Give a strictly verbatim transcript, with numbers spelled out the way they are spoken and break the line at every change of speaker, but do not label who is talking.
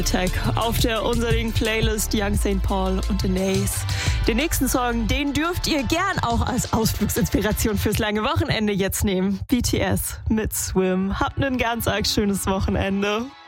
Attack auf der unseren Playlist Young Saint Paul und The Nays. Den nächsten Song, den dürft ihr gern auch als Ausflugsinspiration fürs lange Wochenende jetzt nehmen. B T S mit Swim. Habt ein ganz arg schönes Wochenende.